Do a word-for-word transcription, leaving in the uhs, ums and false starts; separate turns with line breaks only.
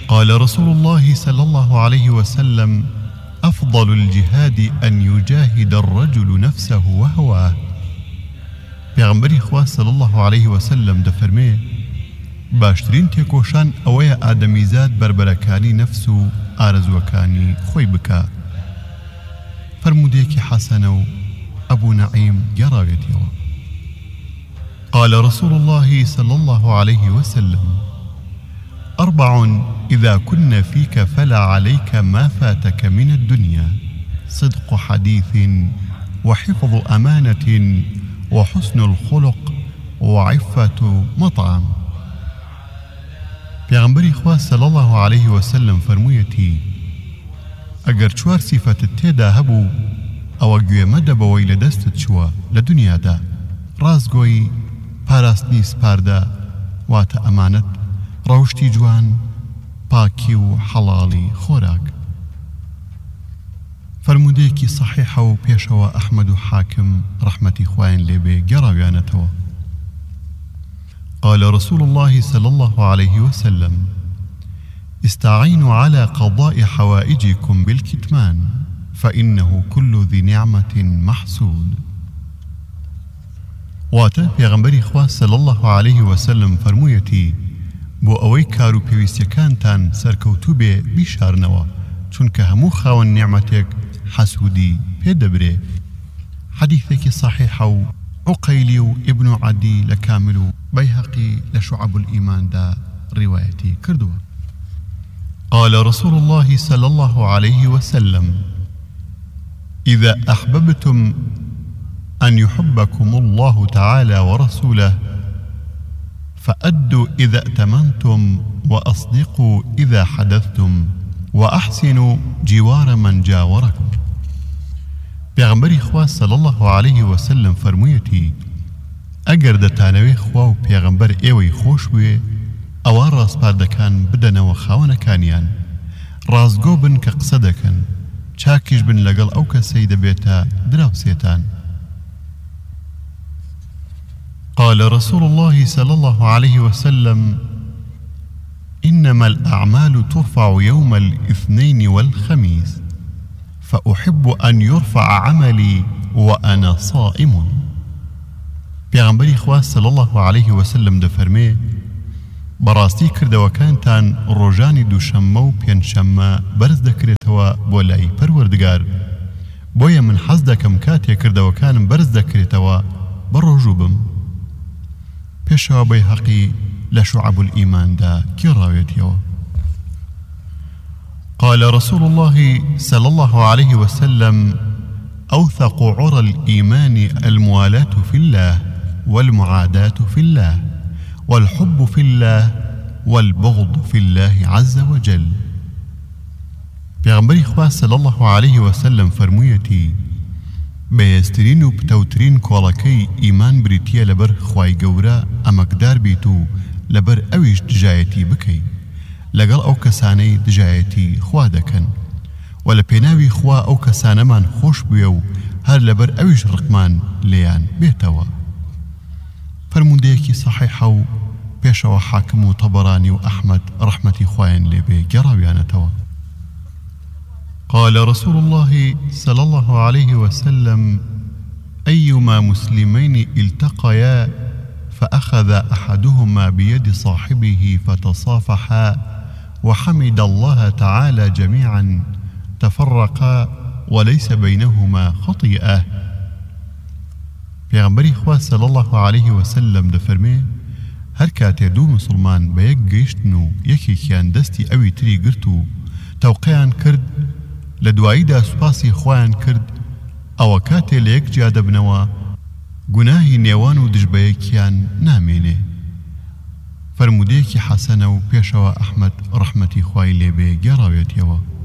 قال رسول الله صلى الله عليه وسلم أفضل الجهاد أن يجاهد الرجل نفسه وهواه. پیغمبری خوا صلی الله علیه وسلم دفرمێ باشترین تێکۆشان ئەوەیە ئادەمیزاد بربەرەکانی نەفس و ئارەزوەکانی خۆی بکە. فرمودێکی حەسەنە و ئەبوو نەعیم گەڕاوێتەوە. قال رسول الله صلى الله عليه وسلم أربع إذا كن فيك فلا عليك ما فاتك من الدنيا: صدق حديث، وحفظ أمانة، وحسن الخلق، وعفة مطعم. پیغمبری خوا صلی الله علیه وسلم فرموویەتی ئەگەر چوار سیفەتت تێدا هەبوو ئەوە گوێمە دەبەوەی لە دەستت چووە لە دنیادا: ڕازگۆیی، پاراستنی سپاردا واتە ئەمانەت، ڕەوشتی جوان، پاکی و حەڵاڵی خۆراک. فرمودەیەکی صحیحە و پێشەوە ئەحمەد و حاکم ڕەحمەتی خوایان لێبێ گەڕاویانەتەوە. قال رسول الله صلى الله عليه وسلم استعينوا على قضاء حوائجكم بالكتمان فإنه كل ذي نعمة محسود. واتە پێغەمبەری خوا صلی الله عليه وسلم فرموویەتی بۆ ئەوەی کار و پێویستیەکانتان سەرکەوتوو بێ بیشارنەوە، چونکە هەموو خاوەن نیعمەتێک حەسوودی پێدەبرێ. حەدیثێکی صحیحە و عقەیلی و ئیبن عەدی لە کامل و بەیهەقی لە شعب الإيماندا روايتي كردوة. قال رسول الله صلى الله عليه وسلم إذا أحببتم أن يحبكم الله تعالى ورسوله فأدوا إذا ائتمنتم، وأصدقوا إذا حدثتم، وأحسنوا جوار من جاوركم. پیغمبری خوا صلی الله علیه وسلم فرموویەتی ئەگەر دەتانەوێ خوا و پێغەمبەر ئێوەی خۆش بوێ ئەوە ڕاستپاردەکان بدەنەوە خاوەنەکانیان، ڕازگۆ بن کە قسە دەکەن، چاکیش بن لەگەڵ ئەو کەسەی دەبێتە دراوسێتان. قال رسول الله صلى الله عليه وسلم إنما الأعمال ترفع يوم الاثنين والخميس فأحب أن يرفع عملي وأنا صائم. پیغمبری خوا صلی الله علیه وسلم دەفەرمێ بەڕاستی کردەوەکانتان ڕۆژانی دووشەممە و پێنجشەممە بەرز دەکرێتەوە بۆ لای پەروەردگار، بۆیە من حەز دەکەم کاتێک کردەوەکانم بەرز دەکرێتەوە بە ڕۆژوو بم. پێشەوە بەیهەقی لە شعب الإيماندا گێڕاوێتەوە. قال رسول الله صلى الله عليه وسلم أوثق عرى الإيمان الموالاة في الله، والمعاداة في الله، والحب في الله، والبغض في الله عز وجل. پیغمبری خوا صلی الله علیه وسلم فرموویەتی بەهێزترین و پتەوترین کۆڵەکەی ئیمان بریتیە لەبەر خوای گەورە ئەمەکدار بیت و لەبەر ئەویش دژایەتی بکەی لەگەڵ ئەو کەسانەی دژایەتی خوا دەکەن، و لە پێناوی خوا ئەو کەسانەمان خۆش بوێ و هەر لەبەر ئەویش ڕقمان لێیان بێتەوە. فرمودەیەکی صحیحە و پێشەوە حاکم و تەبەرانی و ئەحمەد ڕەحمەتی خوایان لێبێ گەڕاویانەتەوە. قال رسول الله صلى الله عليه وسلم أيما مسلمين التقيا فأخذ أحدهما بيد صاحبه فتصافحا وحمد الله تعالى جميعا تفرقا وليس بينهما خطيئة. پیغمبری خوا صلی الله علیه وسلم دەفەرمێ هەر کاتێ دوو مسلمان بە یەک گەیشتن و یەکێکیان دەستی ئەوی تری گرت و تەوقەیان کرد، لە دواییدا سوپاسی خۆیان کرد، ئەوە کاتێ لە یەک جیا دەبنەوە گوناهی نێوان و دژبەیەکیان نامێنێ. فرمودەیەکی حەسەنە و پێشەوە ئەحمەد ڕەحمەتی خوای لێبێ گێڕاوێتەوە.